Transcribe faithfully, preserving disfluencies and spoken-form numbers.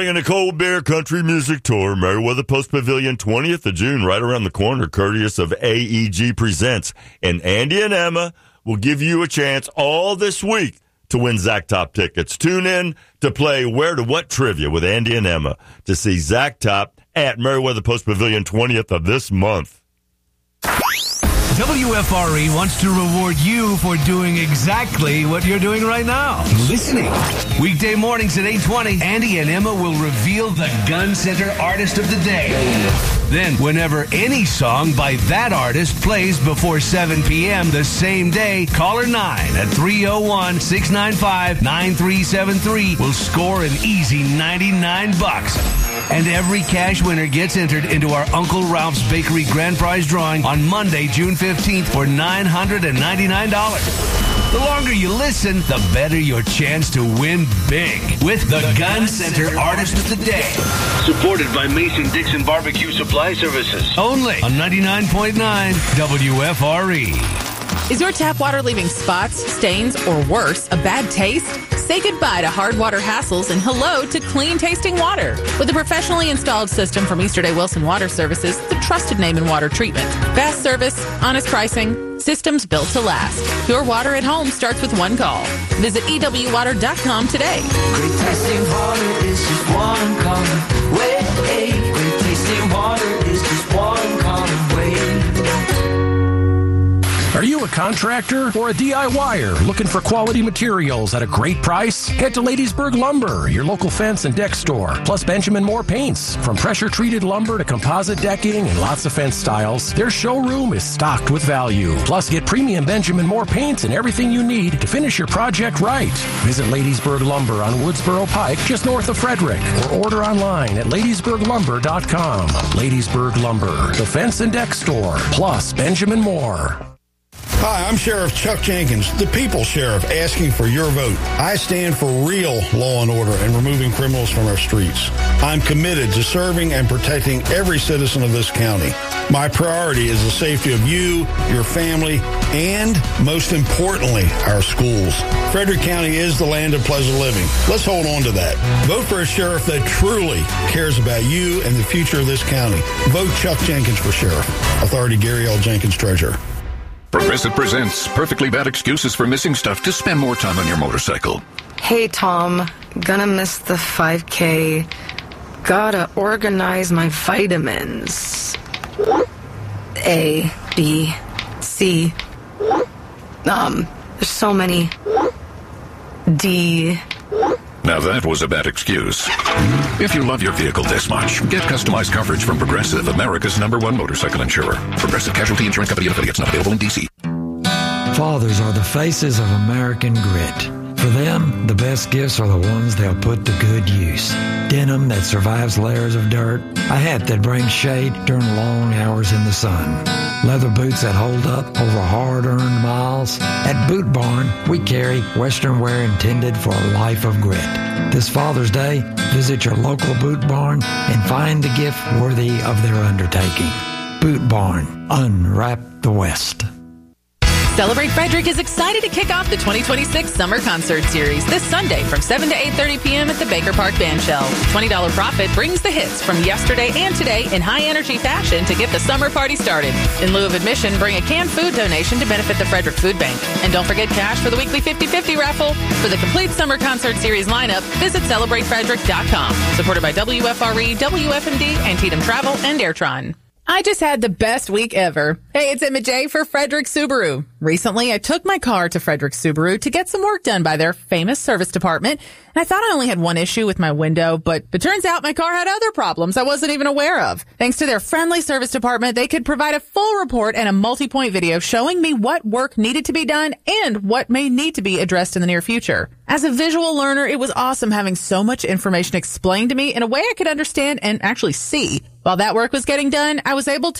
In a cold beer country music tour, Meriwether Post Pavilion, twentieth of June, right around the corner, courteous of A E G Presents. And Andy and Emma will give you a chance all this week to win Zach Top tickets. Tune in to play Where to What Trivia with Andy and Emma to see Zach Top at Meriwether Post Pavilion, twentieth of this month. W F R E wants to reward you for doing exactly what you're doing right now. Listening. Weekday mornings at eight twenty, Andy and Emma will reveal the Gun Center Artist of the Day. Then, whenever any song by that artist plays before seven p.m. the same day, caller nine at three oh one, six nine five, nine three seven three will score an easy ninety-nine bucks. And every cash winner gets entered into our Uncle Ralph's Bakery Grand Prize drawing on Monday, June fifteenth for nine hundred ninety-nine dollars. The longer you listen, the better your chance to win big with the Gun Center Artist of the Day. Supported by Mason-Dixon Barbecue Supply Services. Only on ninety-nine point nine W F R E. Is your tap water leaving spots, stains, or worse, a bad taste? Say goodbye to hard water hassles and hello to clean tasting water. With a professionally installed system from Easterday Wilson Water Services, the trusted name in water treatment. Fast service, honest pricing, systems built to last. Pure water at home starts with one call. Visit E W water dot com today. Great tasting water is just one call away. Great tasting water is just one call away. Are you a contractor or a DIYer looking for quality materials at a great price? Head to Ladiesburg Lumber, your local fence and deck store, plus Benjamin Moore Paints. From pressure-treated lumber to composite decking and lots of fence styles, their showroom is stocked with value. Plus, get premium Benjamin Moore Paints and everything you need to finish your project right. Visit Ladiesburg Lumber on Woodsboro Pike, just north of Frederick, or order online at ladiesburg lumber dot com. Ladiesburg Lumber, the fence and deck store, plus Benjamin Moore. Hi, I'm Sheriff Chuck Jenkins, the People's Sheriff, asking for your vote. I stand for real law and order and removing criminals from our streets. I'm committed to serving and protecting every citizen of this county. My priority is the safety of you, your family, and, most importantly, our schools. Frederick County is the land of pleasant living. Let's hold on to that. Vote for a sheriff that truly cares about you and the future of this county. Vote Chuck Jenkins for sheriff. Authority Gary L. Jenkins, Treasurer. Progressive presents perfectly bad excuses for missing stuff to spend more time on your motorcycle. Hey, Tom. Gonna miss the five K. Gotta organize my vitamins. A, B, C. Um, there's so many. D. Now that was a bad excuse. If you love your vehicle this much, get customized coverage from Progressive, America's number one motorcycle insurer. Progressive Casualty Insurance Company and affiliates, not available in D C. Fathers are the faces of American grit. For them, the best gifts are the ones they'll put to good use. Denim that survives layers of dirt, a hat that brings shade during long hours in the sun, leather boots that hold up over hard-earned miles. At Boot Barn, we carry Western wear intended for a life of grit. This Father's Day, visit your local Boot Barn and find the gift worthy of their undertaking. Boot Barn, unwrap the West. Celebrate Frederick is excited to kick off the twenty twenty-six Summer Concert Series this Sunday from seven to eight thirty p.m. at the Baker Park Bandshell. twenty dollars profit brings the hits from yesterday and today in high-energy fashion to get the summer party started. In lieu of admission, bring a canned food donation to benefit the Frederick Food Bank. And don't forget cash for the weekly fifty-fifty raffle. For the complete Summer Concert Series lineup, visit celebrate frederick dot com. Supported by W F R E, W F M D, Antietam Travel, and Airtron. I just had the best week ever. Hey, it's Emma J for Frederick Subaru. Recently, I took my car to Frederick Subaru to get some work done by their famous service department, and I thought I only had one issue with my window, but it turns out my car had other problems I wasn't even aware of. Thanks to their friendly service department, they could provide a full report and a multi-point video showing me what work needed to be done and what may need to be addressed in the near future. As a visual learner, it was awesome having so much information explained to me in a way I could understand and actually see. While that work was getting done, I was able to